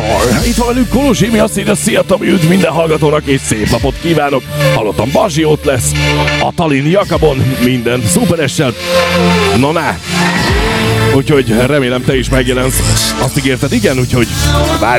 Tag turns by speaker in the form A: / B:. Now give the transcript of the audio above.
A: Itt van velünk Kolozsi, mi azt írja, szia Tomi, üdv minden hallgatónak, és szép napot kívánok. Hallottam, Bazsi ott lesz, a Tallinn Jakabon, minden szuperessel. No, ne! Úgyhogy remélem te is megjelensz. Azt ígérted, igen, úgyhogy várj.